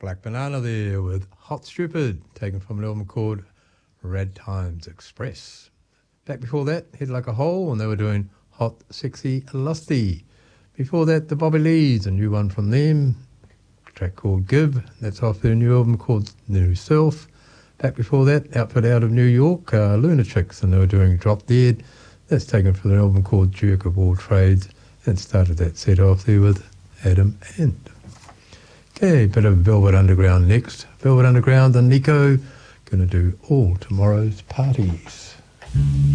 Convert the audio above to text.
Black Banana there with Hot Stupid, taken from an album called Red Times Express. Back before that, Head Like a Hole, and they were doing Hot, Sexy, Lusty. Before that, the Bobby Lees, a new one from them, a track called Give. That's off their new album called New Self. Back before that, outfit out of New York, Lunatics, and they were doing Drop Dead. That's taken from an album called Jerk of All Trades, and started that set off there with Adam Ant. Okay, bit of Velvet Underground next. Velvet Underground and Nico going to do All Tomorrow's Parties.